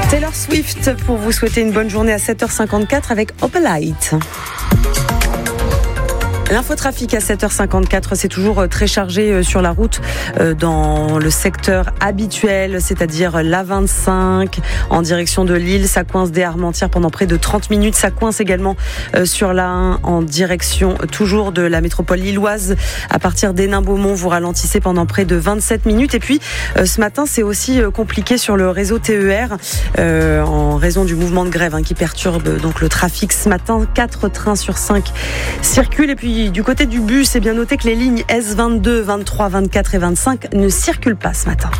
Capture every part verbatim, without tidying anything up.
Taylor Swift pour vous souhaiter une bonne journée à sept heures cinquante-quatre avec Opalite. L'infotrafic à sept heures cinquante-quatre, c'est toujours très chargé sur la route dans le secteur habituel, c'est-à-dire l'A vingt-cinq en direction de Lille. Ça coince des Armentières pendant près de trente minutes. Ça coince également sur l'A un en direction toujours de la métropole lilloise. À partir d'Hénin-Beaumont, vous ralentissez pendant près de vingt-sept minutes. Et puis ce matin, c'est aussi compliqué sur le réseau T E R euh, en raison du mouvement de grève hein, qui perturbe donc le trafic ce matin. quatre trains sur cinq circulent. Et puis du côté du bus, c'est bien noté que les lignes S vingt-deux, vingt-trois, vingt-quatre et vingt-cinq ne circulent pas ce matin.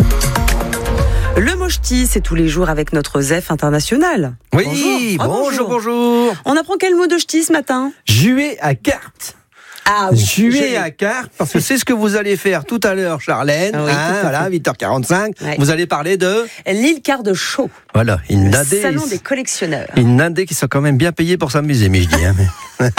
Le Moch'ti, c'est tous les jours avec notre Zef international. Oui, bonjour. bonjour, bonjour, bonjour. On apprend quel mot de ch'ti ce matin ? Jouer à cartes. Ah oui, Jouer à cartes, parce que c'est ce que vous allez faire tout à l'heure, Charlène. Ah oui, hein, voilà, huit heures quarante-cinq. Ouais. Vous allez parler de... L'île Quart de Show. Voilà, une indé. Salon des collectionneurs. Une indé qui sont quand même bien payés pour s'amuser, mais je dis. Hein, mais...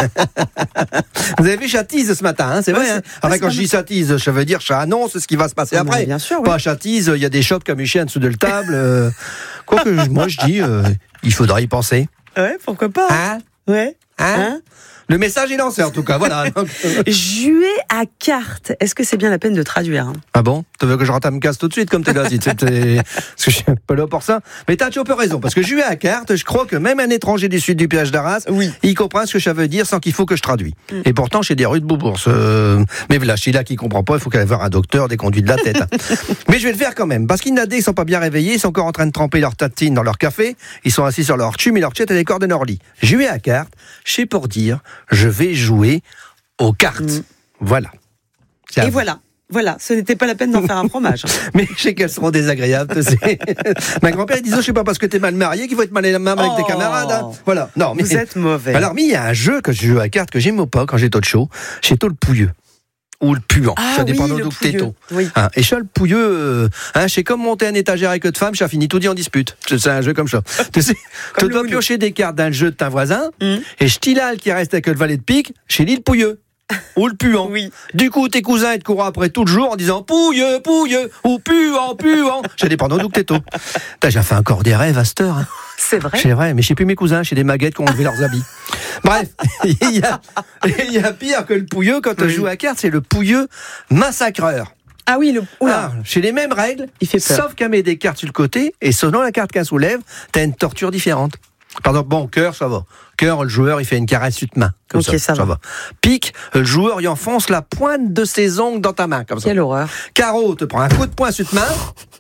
Vous avez vu Chatise ce matin, hein, c'est vrai. Ouais, Hein. c'est, enfin, quand je dis Chatise, ça veut dire ça annonce ce qui va se passer ah, après. Bien sûr, oui. Pas Chatise, il y a des shops comme chien en dessous de la table. Euh... Quoique, moi je dis, euh, il faudra y penser. Ouais, pourquoi pas. Hein, Ouais. hein, Hein Le message est lancé en tout cas, voilà. Donc, euh... Jouer à cartes. Est-ce que c'est bien la peine de traduire hein ? Ah bon ? Tu veux que je rate me casse tout de suite comme t'es là si t'es... Parce que je suis un peu là pour ça. Mais t'as un peu raison, parce que jouer à cartes, je crois que même un étranger du sud du péage d'Arras, oui. il comprend ce que ça veut dire sans qu'il faut que je traduise. Mm. Et pourtant, chez des rues de Beaubourg. Euh... Mais voilà, chez là qui comprend pas, il faut qu'elle aille voir un docteur des conduits de la tête. Hein. Mais je vais le faire quand même, parce qu'ils nadés, ils sont pas bien réveillés, ils sont encore en train de tremper leur tatine dans leur café, ils sont assis sur leur tube et leur tchète et les cordes de leur lit. Jouer à cartes, c'est pour dire, je vais jouer aux cartes. Mm. Voilà. Et voilà. Voilà, ce n'était pas la peine d'en faire un fromage. Mais je sais qu'elles seront désagréables. Tu sais. Ma grand-père il disait, je sais pas parce que t'es mal marié qu'il faut être mal avec oh. tes camarades. Hein. Voilà. Non, mais vous êtes mauvais. Alors, mais il y a un jeu que je joue à cartes que j'aime pas quand j'ai tôt de chaud. J'ai tôt le pouilleux. Ou le puant, ah, ça dépend oui, d'où t'es tôt. Oui. Hein, et ça, le pouilleux, euh, hein, c'est comme monter un étagère avec de femmes, ça finit tout dit en dispute. C'est un jeu comme ça. Tu sais, tu dois piocher des cartes dans le jeu de ta voisin, mm. et Stilal qui reste avec le valet de pique, chez lui le pouilleux. Ou le puant. Oui. Du coup, tes cousins, ils te courent après tout le jour en disant pouilleux, pouilleux, ou puant, puant. Ça dépend d'où que t'es tôt. T'as déjà fait encore des rêves à cette heure. Hein. C'est vrai. C'est vrai, mais je sais plus mes cousins, j'ai des maguettes qui ont enlevé leurs habits. Bref, il y a, il y a pire que le pouilleux quand on oui. joue à cartes, c'est le pouilleux massacreur. Ah oui, le. Ah, j'ai les mêmes règles, il fait peur. Sauf qu'elle met des cartes sur le côté, et selon la carte qu'elle soulève, t'as une torture différente. Par exemple, bon, cœur, ça va. Cœur, le joueur, il fait une caresse sur ta main. Comme okay, ça, ça, ça va. va. Pique, le joueur, il enfonce la pointe de ses ongles dans ta main. Comme ça. Quelle horreur. Carreau, te prend un coup de poing sur ta main.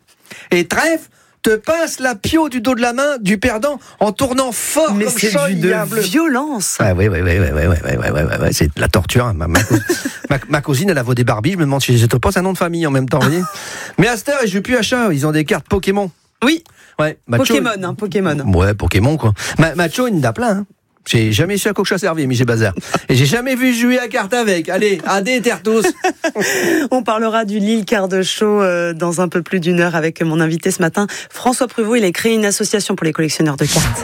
Et trèfle, te pince la pio du dos de la main du perdant en tournant fort. Mais comme c'est ça, du de violence. Ah oui, oui, oui, oui, oui, oui, oui, oui, oui, oui, c'est de la torture. Hein. Ma, ma, ma, ma cousine, elle a vaut des Barbies. Je me demande si je ne pas un nom de famille en même temps. Vous voyez. Mais à cette heure, je joue plus à chat. Ils ont des cartes Pokémon. Oui. Ouais, Macho, Pokémon, hein, Pokémon. Ouais, Pokémon, quoi. Ma, Macho, il en a plein, hein. J'ai jamais su à quoi que ça servait, mais j'ai bazar. Et j'ai jamais vu jouer à carte avec. Allez, adé, terre tous. On parlera du Lille Quart de Show euh, dans un peu plus d'une heure avec mon invité ce matin, François Pruvot. Il a créé une association pour les collectionneurs de cartes.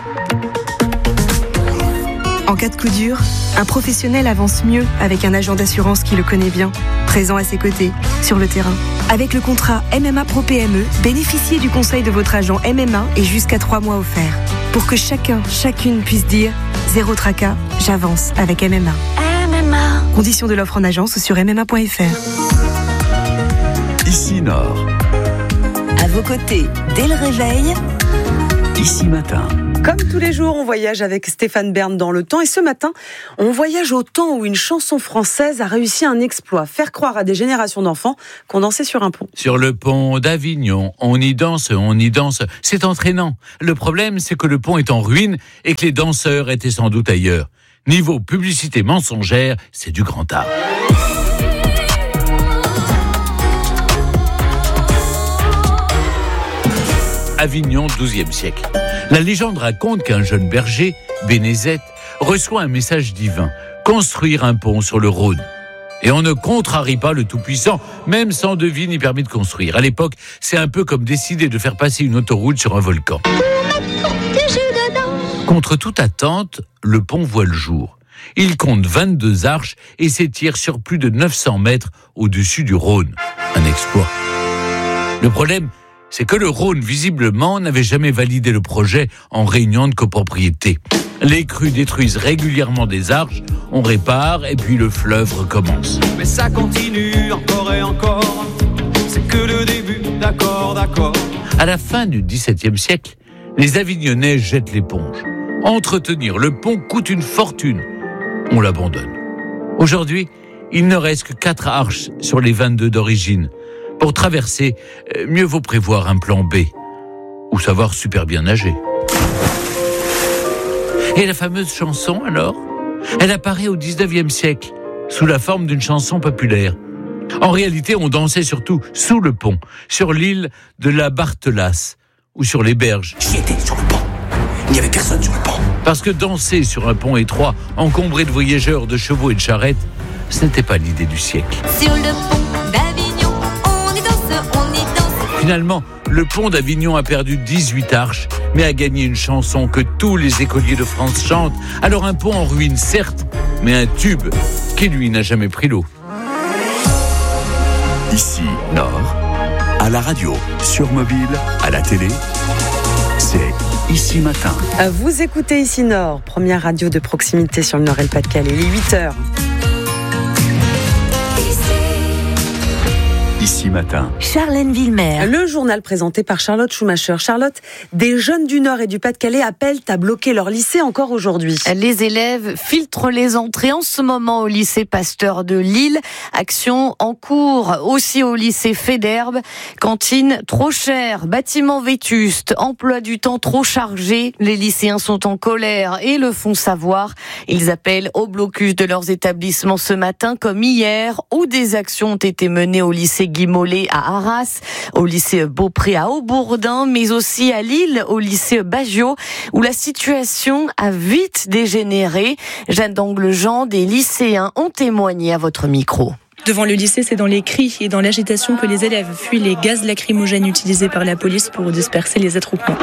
En cas de coup dur, un professionnel avance mieux avec un agent d'assurance qui le connaît bien, présent à ses côtés, sur le terrain. Avec le contrat M M A Pro P M E, bénéficiez du conseil de votre agent M M A et jusqu'à trois mois offerts. Pour que chacun, chacune puisse dire « Zéro tracas, j'avance avec M M A ». M M A. Conditions de l'offre en agence sur m m a point f r. Ici Nord. À vos côtés, dès le réveil. Ici Matin. Comme tous les jours, on voyage avec Stéphane Bern dans le temps. Et ce matin, on voyage au temps où une chanson française a réussi un exploit. Faire croire à des générations d'enfants qu'on dansait sur un pont. Sur le pont d'Avignon, on y danse, on y danse. C'est entraînant. Le problème, c'est que le pont est en ruine et que les danseurs étaient sans doute ailleurs. Niveau publicité mensongère, c'est du grand art. Avignon, douzième siècle. La légende raconte qu'un jeune berger, Bénézet, reçoit un message divin, construire un pont sur le Rhône. Et on ne contrarie pas le Tout-Puissant, même sans devis ni permis de construire. À l'époque, c'est un peu comme décider de faire passer une autoroute sur un volcan. Contre toute attente, le pont voit le jour. Il compte vingt-deux arches et s'étire sur plus de neuf cents mètres au-dessus du Rhône. Un exploit. Le problème, c'est que le Rhône, visiblement, n'avait jamais validé le projet en réunion de copropriété. Les crues détruisent régulièrement des arches, on répare et puis le fleuve recommence. Mais ça continue encore et encore, c'est que le début, d'accord, d'accord. À la fin du dix-septième siècle, les Avignonnais jettent l'éponge. Entretenir le pont coûte une fortune. On l'abandonne. Aujourd'hui, il ne reste que quatre arches sur les vingt-deux d'origine. Pour traverser, mieux vaut prévoir un plan B. Ou savoir super bien nager. Et la fameuse chanson, alors ? Elle apparaît au dix-neuvième siècle, sous la forme d'une chanson populaire. En réalité, on dansait surtout sous le pont, sur l'île de la Barthelasse, ou sur les berges. J'y étais, sur le pont. Il n'y avait personne sur le pont. Parce que danser sur un pont étroit, encombré de voyageurs, de chevaux et de charrettes, ce n'était pas l'idée du siècle. Sur le pont d'Avignon, on y danse, on y danse. Finalement, le pont d'Avignon a perdu dix-huit arches, mais a gagné une chanson que tous les écoliers de France chantent. Alors un pont en ruine, certes, mais un tube qui, lui, n'a jamais pris l'eau. Ici, Nord, à la radio, sur mobile, à la télé, c'est Ici Matin. Vous écoutez Ici Nord, première radio de proximité sur le Nord et le Pas-de-Calais. Il est huit heures. Ici Matin. Charlène Villemer. Le journal présenté par Charlotte Schumacher. Charlotte, des jeunes du Nord et du Pas-de-Calais appellent à bloquer leur lycée encore aujourd'hui. Les élèves filtrent les entrées en ce moment au lycée Pasteur de Lille. Action en cours aussi au lycée Féderbe. Cantine trop chère, bâtiments vétustes, emploi du temps trop chargé. Les lycéens sont en colère et le font savoir. Ils appellent au blocus de leurs établissements ce matin comme hier, où des actions ont été menées au lycée Guy Mollet à Arras, au lycée Beaupré à Aubourdin, mais aussi à Lille, au lycée Bagiot, où la situation a vite dégénéré. Jeanne d'Anglejean, des lycéens ont témoigné à votre micro. Devant le lycée, c'est dans les cris et dans l'agitation que les élèves fuient les gaz lacrymogènes utilisés par la police pour disperser les attroupements.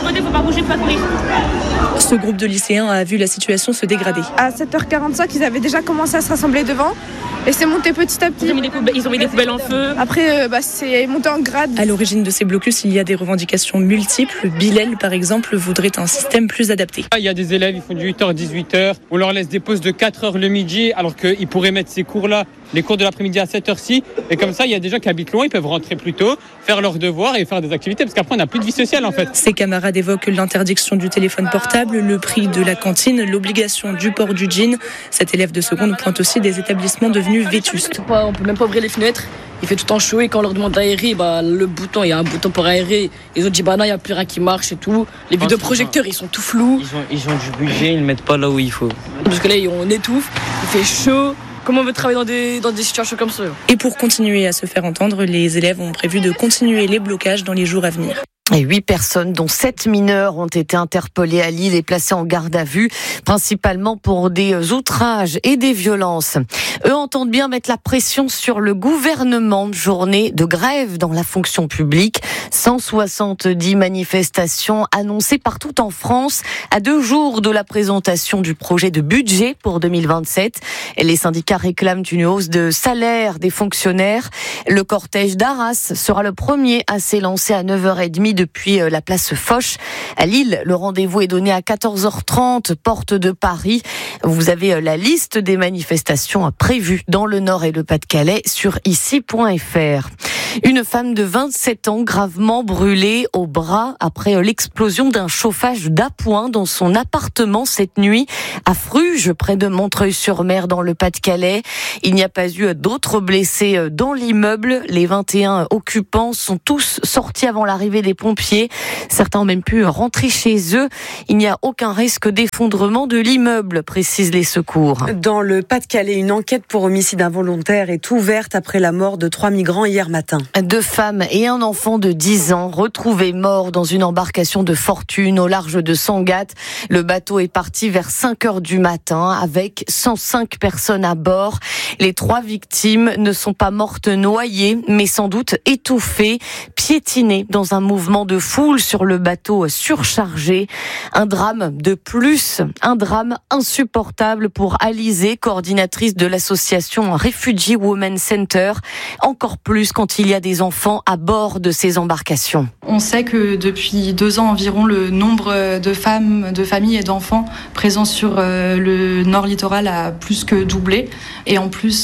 Ce groupe de lycéens a vu la situation se dégrader. À sept heures quarante-cinq, ils avaient déjà commencé à se rassembler devant et c'est monté petit à petit. Ils ont mis des poubelles, ils ont mis des poubelles en feu. Après, euh, bah, c'est monté en grade. À l'origine de ces blocus, il y a des revendications multiples. Bilal, par exemple, voudrait un système plus adapté. Il y a des élèves, ils font du huit heures à dix-huit heures. On leur laisse des pauses de quatre heures le midi, alors qu'ils pourraient mettre ces cours-là, les cours de l'après-midi à sept heures-ci. Et comme ça, il y a des gens qui habitent loin, ils peuvent rentrer plus tôt, faire leurs devoirs et faire des activités, parce qu'après, on n'a plus de vie sociale, en fait. Ses camarades évoquent l'interdiction du téléphone portable, le prix de la cantine, l'obligation du port du jean. Cet élève de seconde pointe aussi des établissements devenus vétustes. On peut même pas ouvrir les fenêtres, il fait tout le temps chaud et quand on leur demande d'aérer, bah, le bouton, il y a un bouton pour aérer. Ils ont dit bah non, il n'y a plus rien qui marche et tout. Les vidéoprojecteurs, ils sont tout flous. Ils ont, ils ont du budget, ils ne mettent pas là où il faut. Parce que là, on étouffe, il fait chaud. Comment on veut travailler dans des, dans des situations comme ça? Et pour continuer à se faire entendre, les élèves ont prévu de continuer les blocages dans les jours à venir. Et huit personnes, dont sept mineurs, ont été interpellées à Lille et placées en garde à vue, principalement pour des outrages et des violences. Eux entendent bien mettre la pression sur le gouvernement. Journée de grève dans la fonction publique. cent soixante-dix manifestations annoncées partout en France à deux jours de la présentation du projet de budget pour deux mille vingt-sept. Et les syndicats réclament une hausse de salaire des fonctionnaires. Le cortège d'Arras sera le premier à s'élancer à neuf heures trente depuis la place Foch. À Lille, le rendez-vous est donné à quatorze heures trente, porte de Paris. Vous avez la liste des manifestations prévues dans le Nord et le Pas-de-Calais sur ici point f r. Une femme de vingt-sept ans gravement brûlée au bras après l'explosion d'un chauffage d'appoint dans son appartement cette nuit à Fruges, près de Montreuil-sur-Mer dans le Pas-de-Calais. Il n'y a pas eu d'autres blessés dans l'immeuble. Les vingt et un occupants sont tous sortis avant l'arrivée des pompiers. Certains ont même pu rentrer chez eux. Il n'y a aucun risque d'effondrement de l'immeuble, précisent les secours. Dans le Pas-de-Calais, une enquête pour homicide involontaire est ouverte après la mort de trois migrants hier matin. Deux femmes et un enfant de dix ans retrouvés morts dans une embarcation de fortune au large de Sangatte. Le bateau est parti vers cinq heures du matin avec cent cinq personnes à bord. Les trois victimes ne sont pas mortes noyées, mais sans doute étouffées, piétinées dans un mouvement de foule sur le bateau surchargé. Un drame de plus, un drame insupportable pour Alizée, coordinatrice de l'association Refugee Women Center. Encore plus quand il y y a des enfants à bord de ces embarcations. On sait que depuis deux ans environ, le nombre de femmes, de familles et d'enfants présents sur le nord littoral a plus que doublé. Et en plus,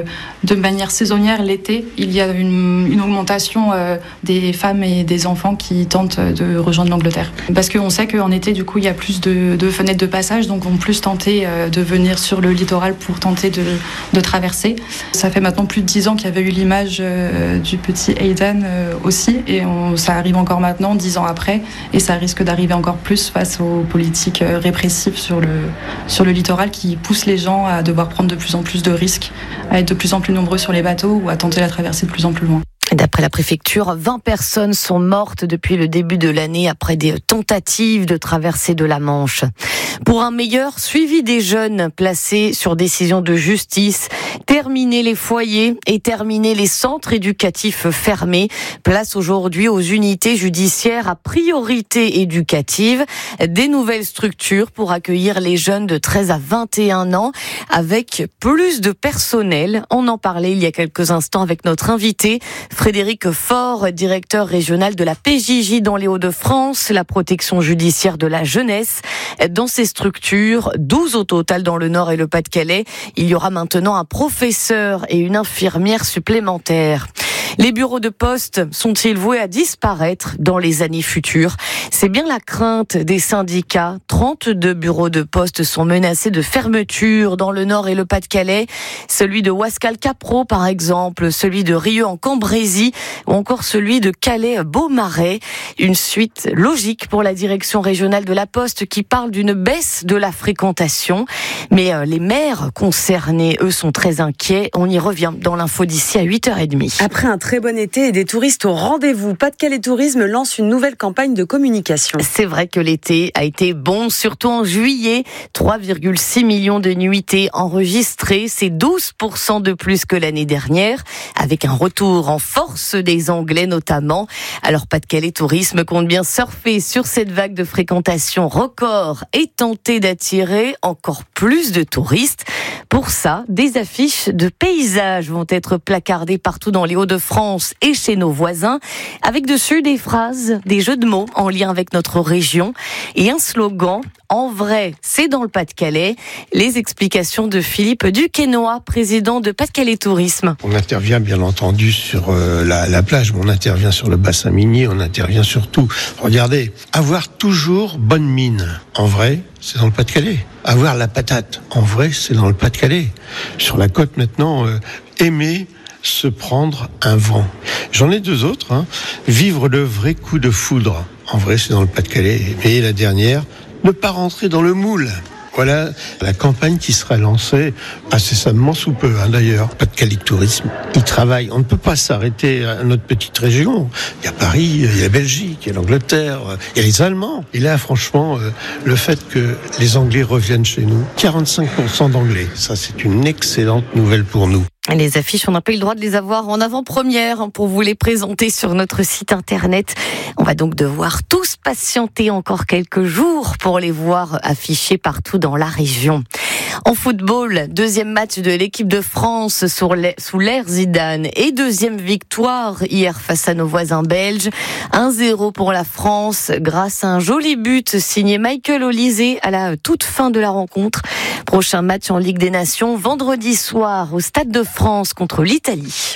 de manière saisonnière, l'été, il y a une, une augmentation des femmes et des enfants qui tentent de rejoindre l'Angleterre. Parce qu'on sait qu'en été, du coup, il y a plus de, de fenêtres de passage, donc on peut plus tenter de venir sur le littoral pour tenter de, de traverser. Ça fait maintenant plus de dix ans qu'il y avait eu l'image euh, du petit Aidan euh, aussi, et on, ça arrive encore maintenant, dix ans après, et ça risque d'arriver encore plus face aux politiques euh, répressives sur le, sur le littoral qui poussent les gens à devoir prendre de plus en plus de risques, à être de plus en plus nombreux sur les bateaux ou à tenter la traversée de plus en plus loin. D'après la préfecture, vingt personnes sont mortes depuis le début de l'année après des tentatives de traversée de la Manche. Pour un meilleur suivi des jeunes placés sur décision de justice, terminer les foyers et terminer les centres éducatifs fermés. Place aujourd'hui aux unités judiciaires à priorité éducative. Des nouvelles structures pour accueillir les jeunes de treize à vingt et un ans avec plus de personnel. On en parlait il y a quelques instants avec notre invité, Frédéric Faure, directeur régional de la P J J dans les Hauts-de-France, la protection judiciaire de la jeunesse. Dans ces structures, douze au total dans le Nord et le Pas-de-Calais, il y aura maintenant un professeur et une infirmière supplémentaires. Les bureaux de poste sont-ils voués à disparaître dans les années futures ? C'est bien la crainte des syndicats. trente-deux bureaux de poste sont menacés de fermeture dans le Nord et le Pas-de-Calais. Celui de Wascal-Capro, par exemple, celui de Rieux en Cambrésis ou encore celui de Calais-Beaumarais. Une suite logique pour la direction régionale de la Poste qui parle d'une baisse de la fréquentation. Mais euh, les maires concernés, eux, sont très inquiets. On y revient dans l'info d'ici à huit heures trente. Après un très bon été et des touristes au rendez-vous, Pas-de-Calais Tourisme lance une nouvelle campagne de communication. C'est vrai que l'été a été bon, surtout en juillet. trois virgule six millions de nuitées enregistrées, c'est douze pour cent de plus que l'année dernière, avec un retour en force des Anglais notamment. Alors Pas-de-Calais Tourisme compte bien surfer sur cette vague de fréquentation record et tenter d'attirer encore plus de touristes. Pour ça, des affiches de paysages vont être placardées partout dans les Hauts-de-France et chez nos voisins, avec dessus des phrases, des jeux de mots en lien avec notre région et un slogan « En vrai, c'est dans le Pas-de-Calais ». Les explications de Philippe Duquesnoy, président de Pas-de-Calais Tourisme. On intervient bien entendu sur euh, la, la plage, mais on intervient sur le bassin minier, on intervient sur tout. Regardez, avoir toujours bonne mine, en vrai, c'est dans le Pas-de-Calais. Avoir la patate, en vrai, c'est dans le Pas-de-Calais. Sur la côte maintenant, euh, aimer se prendre un vent. J'en ai deux autres. Hein. Vivre le vrai coup de foudre. En vrai, c'est dans le Pas-de-Calais. Et la dernière, ne pas rentrer dans le moule. Voilà la campagne qui sera lancée incessamment sous peu, hein, d'ailleurs. Pas-de-Calais Tourisme, ils travaillent. On ne peut pas s'arrêter à notre petite région. Il y a Paris, il y a la Belgique, il y a l'Angleterre, il y a les Allemands. Et là, franchement, euh, le fait que les Anglais reviennent chez nous, quarante-cinq pour cent d'Anglais, ça c'est une excellente nouvelle pour nous. Les affiches, on n'a pas eu le droit de les avoir en avant-première pour vous les présenter sur notre site internet. On va donc devoir tous patienter encore quelques jours pour les voir affichés partout dans la région. En football, deuxième match de l'équipe de France sous l'ère Zidane et deuxième victoire hier face à nos voisins belges. un zéro pour la France grâce à un joli but signé Michael Olise à la toute fin de la rencontre. Prochain match en Ligue des Nations vendredi soir au Stade de France contre l'Italie.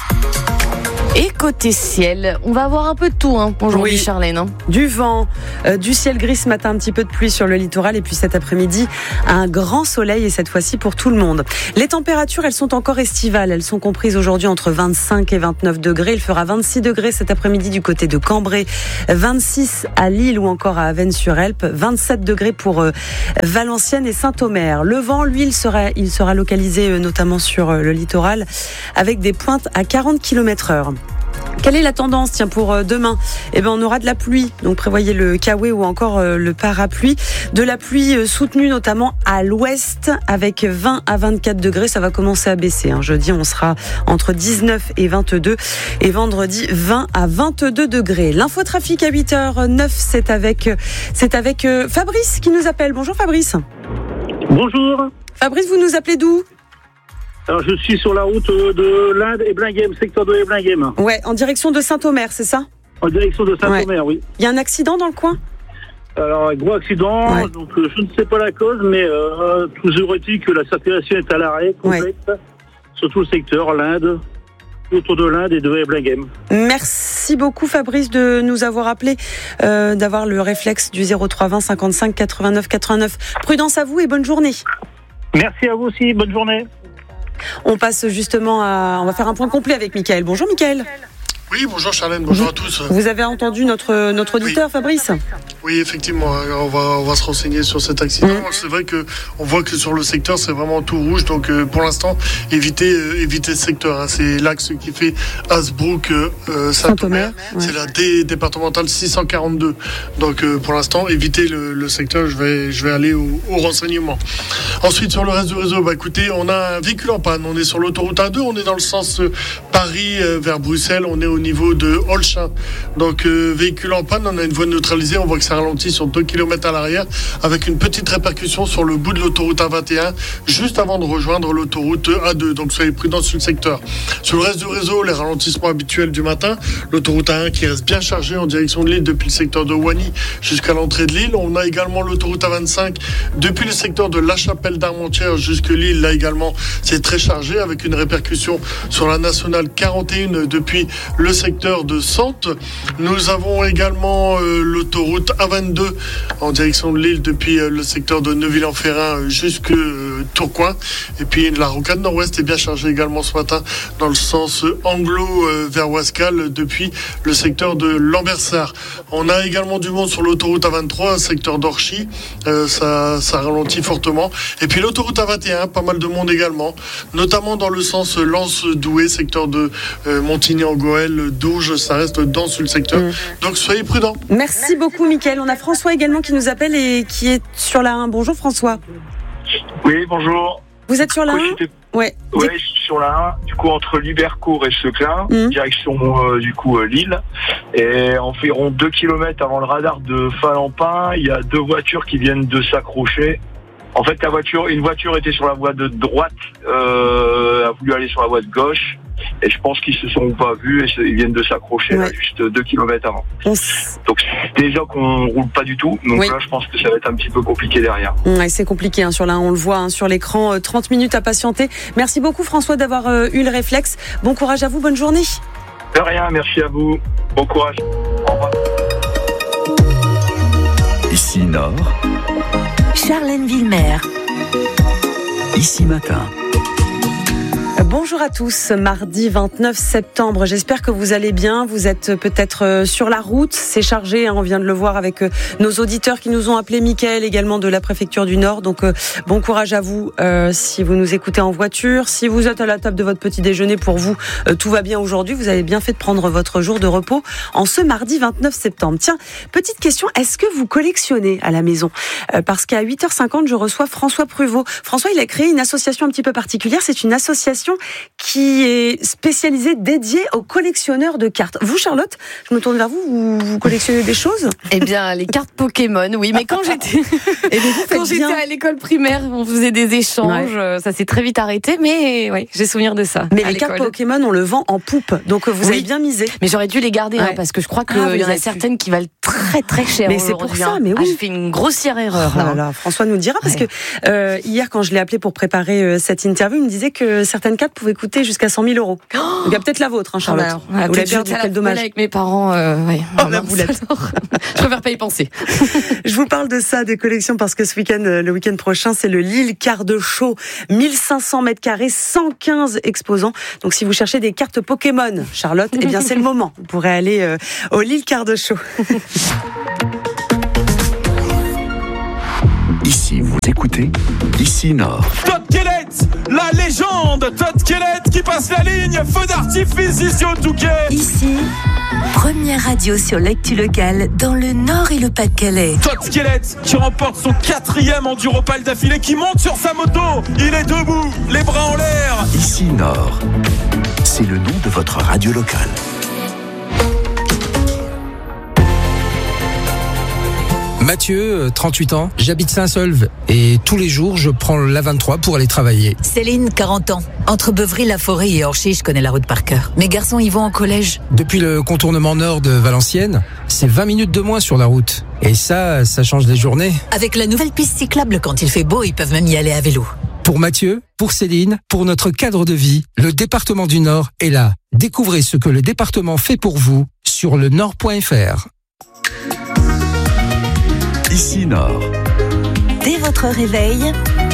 Et côté ciel, on va avoir un peu de tout hein, aujourd'hui, oui. Charlène. Hein. Du vent, euh, du ciel gris ce matin, un petit peu de pluie sur le littoral et puis cet après-midi, un grand soleil et cette fois-ci pour tout le monde. Les températures, elles sont encore estivales. Elles sont comprises aujourd'hui entre vingt-cinq et vingt-neuf degrés. Il fera vingt-six degrés cet après-midi du côté de Cambrai, vingt-six à Lille ou encore à Avesnes-sur-Helpe, vingt-sept degrés pour euh, Valenciennes et Saint-Omer. Le vent, lui, il sera, il sera localisé euh, notamment sur euh, le littoral avec des pointes à quarante kilomètres heure. Quelle est la tendance tiens pour demain ? Eh ben on aura de la pluie, donc prévoyez le kawaii ou encore le parapluie. De la pluie soutenue notamment à l'ouest avec vingt à vingt-quatre degrés, ça va commencer à baisser. Hein. Jeudi on sera entre dix-neuf et vingt-deux et vendredi vingt à vingt-deux degrés. L'infotrafic à huit heures neuf, c'est avec c'est avec Fabrice qui nous appelle. Bonjour Fabrice. Bonjour. Fabrice, vous nous appelez d'où ? Alors, je suis sur la route de l'Inde et Blinguem, secteur de Blinguem. Ouais, en direction de Saint-Omer, c'est ça? En direction de Saint-Omer, ouais. Oui. Il y a un accident dans le coin? Alors, un gros accident, ouais. donc euh, je ne sais pas la cause, mais euh, toujours est-il que la circulation est à l'arrêt complète, ouais. sur tout le secteur, l'Inde, autour de l'Inde et de Blinguem. Merci beaucoup Fabrice de nous avoir appelé, euh, d'avoir le réflexe du zéro trois vingt cinquante-cinq quatre-vingt-neuf quatre-vingt-neuf. Prudence à vous et bonne journée. Merci à vous aussi, bonne journée. On passe justement à... On va faire un point complet avec Mickaël. Bonjour Mickaël. Oui, bonjour Charlène, bonjour à tous. Vous avez entendu notre, notre auditeur, oui. Fabrice ? Oui, effectivement, on va, on va se renseigner sur cet accident. Mmh. C'est vrai qu'on voit que sur le secteur, c'est vraiment tout rouge. Donc euh, pour l'instant, évitez, euh, évitez ce secteur. Hein. C'est l'axe qui fait Hasbrook, euh, Saint-Omer. Ouais. C'est la D départementale six cent quarante-deux. Donc euh, pour l'instant, évitez le, le secteur. Je vais, je vais aller au, au renseignement. Ensuite, sur le reste du réseau, bah, écoutez, on a un véhicule en panne. On est sur l'autoroute A deux, on est dans le sens euh, Paris euh, vers Bruxelles. On est au niveau de Holchin. Donc euh, véhicule en panne, on a une voie neutralisée. On voit que ça ralentit sur deux kilomètres à l'arrière avec une petite répercussion sur le bout de l'autoroute A vingt et un juste avant de rejoindre l'autoroute A deux. Donc soyez prudents sur le secteur. Sur le reste du réseau, les ralentissements habituels du matin, l'autoroute A un qui reste bien chargée en direction de Lille depuis le secteur de Wany jusqu'à l'entrée de Lille. On a également l'autoroute A vingt-cinq depuis le secteur de La Chapelle d'Armentières jusque Lille. Là également, c'est très chargé avec une répercussion sur la nationale quarante et un depuis le secteur de Sante. Nous avons également euh, l'autoroute A vingt-deux en direction de Lille depuis euh, le secteur de Neuville-en-Ferrain euh, jusque euh, Tourcoing. Et puis la rocade nord-ouest est bien chargée également ce matin dans le sens euh, anglo euh, vers Ouascal depuis le secteur de Lambersart. On a également du monde sur l'autoroute A vingt-trois, secteur d'Orchy. Euh, ça, ça ralentit fortement. Et puis l'autoroute A vingt et un, pas mal de monde également, notamment dans le sens Lens-Douai, secteur de euh, Montigny-en-Goël, Douge, ça reste dense sur le secteur. Mmh. Donc soyez prudents. Merci beaucoup Mickaël. On a François également qui nous appelle et qui est sur la un. Bonjour François. Oui, bonjour. Vous êtes sur la un ? Ouais. Ouais, je suis sur la un, du coup entre Libercourt et Seclin, mmh. direction euh, du coup euh, Lille. Et environ deux kilomètres avant le radar de Falampin, il y a deux voitures qui viennent de s'accrocher. En fait, la voiture, une voiture était sur la voie de droite, euh, a voulu aller sur la voie de gauche. Et je pense qu'ils se sont pas vus et ils viennent de s'accrocher ouais. là, juste deux kilomètres avant. On... Donc déjà qu'on roule pas du tout. Donc oui. là, je pense que ça va être un petit peu compliqué derrière. Ouais, c'est compliqué hein, sur là, on le voit hein, sur l'écran. trente minutes à patienter. Merci beaucoup François d'avoir euh, eu le réflexe. Bon courage à vous, bonne journée. De rien, merci à vous. Bon courage. Au revoir. Ici Nord. Charlène Villemer. Ici Matin. Bonjour à tous, mardi vingt-neuf septembre, j'espère que vous allez bien, vous êtes peut-être sur la route, c'est chargé, hein, on vient de le voir avec nos auditeurs qui nous ont appelé, Mickaël également de la préfecture du Nord, donc euh, bon courage à vous euh, si vous nous écoutez en voiture, si vous êtes à la table de votre petit déjeuner, pour vous euh, tout va bien aujourd'hui, vous avez bien fait de prendre votre jour de repos en ce mardi vingt-neuf septembre. Tiens, petite question, est-ce que vous collectionnez à la maison euh, parce qu'à huit heures cinquante, je reçois François Pruvot. François, il a créé une association un petit peu particulière, c'est une association qui est spécialisée, dédiée aux collectionneurs de cartes. Vous, Charlotte, je me tourne vers vous, vous, vous collectionnez des choses ? Eh bien, les cartes Pokémon, oui, mais quand j'étais, et vous quand j'étais à l'école primaire, on faisait des échanges, ouais. ça s'est très vite arrêté, mais oui, j'ai souvenir de ça. Mais les l'école. Cartes Pokémon, on le vend en poupe, donc vous oui. avez bien misé. Mais j'aurais dû les garder, ouais. hein, parce que je crois qu'il ah, y en a certaines pu. qui valent très très cher. Mais c'est pour ça, mais oui. Ah, j'ai fait une grossière erreur. Oh là là, François nous dira, parce ouais. que euh, hier, quand je l'ai appelé pour préparer euh, cette interview, il me disait que certaines cartes pouvaient coûter jusqu'à cent mille euros. Oh, donc il y a peut-être la vôtre, hein, Charlotte. Ah bah, vous l'avez perdu, quel dommage. Avec mes parents, euh, ouais. Oh, la boulette. Je préfère pas y penser. Je vous parle de ça, des collections, parce que ce week-end, le week-end prochain, c'est le Lille Card Show. mille cinq cents mètres carrés, cent quinze exposants. Donc si vous cherchez des cartes Pokémon, Charlotte, eh bien c'est le moment. Vous pourrez aller euh, au Lille Card Show. Ici, vous écoutez Ici Nord. Todd Kellett, la légende Todd Kellett qui passe la ligne, feu d'artifice ici au Touquet. Ici, première radio sur l'actu locale dans le Nord et le Pas-de-Calais. Todd Kellett qui remporte son quatrième Enduropal d'affilée, qui monte sur sa moto, il est debout, les bras en l'air. Ici Nord, c'est le nom de votre radio locale. Mathieu, trente-huit ans, j'habite Saint-Saulve et tous les jours je prends l'A vingt-trois pour aller travailler. Céline, quarante ans. Entre Beuvry-la-Forêt et Orchy, je connais la route par cœur. Mes garçons y vont en collège. Depuis le contournement nord de Valenciennes, c'est vingt minutes de moins sur la route. Et ça, ça change les journées. Avec la nouvelle piste cyclable, quand il fait beau, ils peuvent même y aller à vélo. Pour Mathieu, pour Céline, pour notre cadre de vie, le département du Nord est là. Découvrez ce que le département fait pour vous sur le nord point f r. Ici Nord. Dès votre réveil,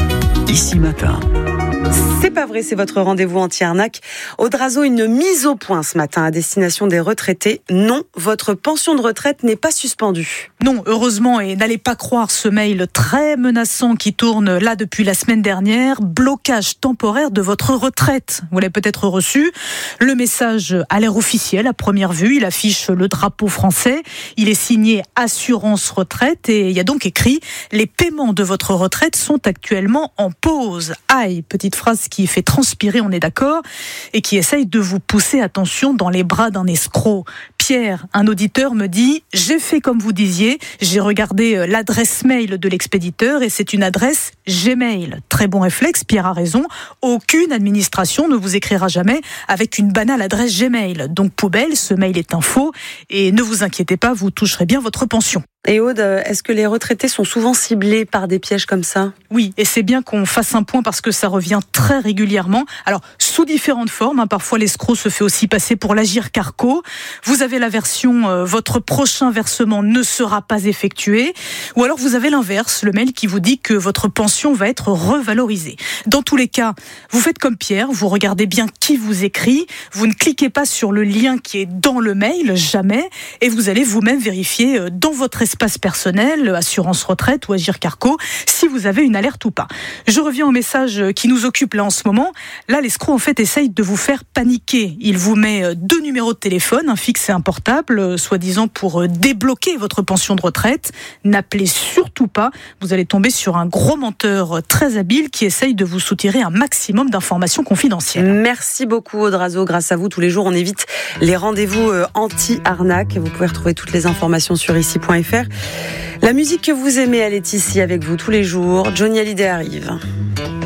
Ici Matin. C'est pas vrai, c'est votre rendez-vous anti-arnaque. Audrazo, une mise au point ce matin à destination des retraités. Non, votre pension de retraite n'est pas suspendue. Non, heureusement, et n'allez pas croire ce mail très menaçant qui tourne là depuis la semaine dernière. Blocage temporaire de votre retraite. Vous l'avez peut-être reçu. Le message a l'air officiel à première vue. Il affiche le drapeau français. Il est signé Assurance Retraite et il y a donc écrit « Les paiements de votre retraite sont actuellement en pause ». Aïe, petite phrase qui fait transpirer, on est d'accord, et qui essaye de vous pousser, attention, dans les bras d'un escroc. Pierre, un auditeur, me dit « J'ai fait comme vous disiez, j'ai regardé l'adresse mail de l'expéditeur et c'est une adresse Gmail. » Très bon réflexe, Pierre a raison. Aucune administration ne vous écrira jamais avec une banale adresse Gmail. Donc poubelle, ce mail est un faux et ne vous inquiétez pas, vous toucherez bien votre pension. Et Aude, est-ce que les retraités sont souvent ciblés par des pièges comme ça ? Oui, et c'est bien qu'on fasse un point parce que ça revient très régulièrement. Alors, sous différentes formes, hein, parfois l'escroc se fait aussi passer pour l'Agirc Arco. Vous avez la version euh, « Votre prochain versement ne sera pas effectué » ou alors vous avez l'inverse, le mail qui vous dit que votre pension va être revalorisée. Dans tous les cas, vous faites comme Pierre, vous regardez bien qui vous écrit, vous ne cliquez pas sur le lien qui est dans le mail, jamais, et vous allez vous-même vérifier euh, dans votre espace personnel, assurance retraite ou Agirc Arco, si vous avez une alerte ou pas. Je reviens au message qui nous occupe là en ce moment. Là, l'escroc en fait essaye de vous faire paniquer. Il vous met deux numéros de téléphone, un fixe et un portable, soi-disant pour débloquer votre pension de retraite. N'appelez surtout pas. Vous allez tomber sur un gros menteur très habile qui essaye de vous soutirer un maximum d'informations confidentielles. Merci beaucoup Audrazo. Grâce à vous, tous les jours, on évite les rendez-vous anti-arnaque. Vous pouvez retrouver toutes les informations sur ici point f r. La musique que vous aimez, elle est ici avec vous tous les jours. Johnny Hallyday arrive.